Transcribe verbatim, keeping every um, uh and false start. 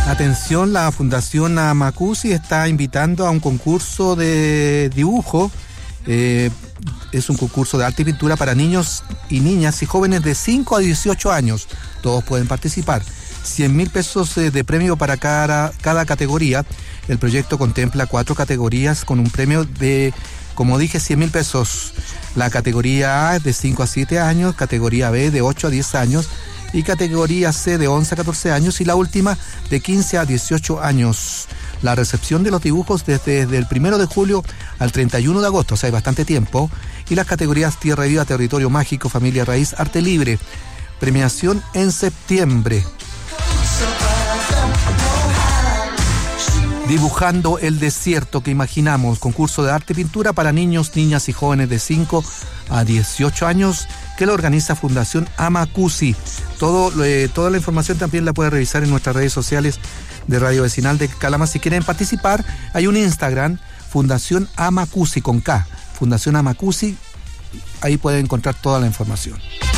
Atención, la Fundación Amacusi está invitando a un concurso de dibujo. Eh, es un concurso de arte y pintura para niños y niñas y jóvenes de cinco a dieciocho años. Todos pueden participar. cien mil pesos de premio para cada, cada categoría. El proyecto contempla cuatro categorías con un premio de, como dije, cien mil pesos. La categoría A es de cinco a siete años, categoría B de ocho a diez años y categoría C de once a catorce años y la última de quince a dieciocho años. La recepción de los dibujos desde, desde el primero de julio al treinta y uno de agosto, o sea, hay bastante tiempo. Y las categorías Tierra Viva, Territorio Mágico, Familia Raíz, Arte Libre. Premiación en septiembre. Dibujando el desierto que imaginamos, concurso de arte y pintura para niños, niñas y jóvenes de cinco a dieciocho años que lo organiza Fundación Amacusi. Todo, eh, toda la información también la puede revisar en nuestras redes sociales de Radio Vecinal de Calama. Si quieren participar, hay un Instagram, Fundación Amacusi con K, Fundación Amacusi, ahí pueden encontrar toda la información.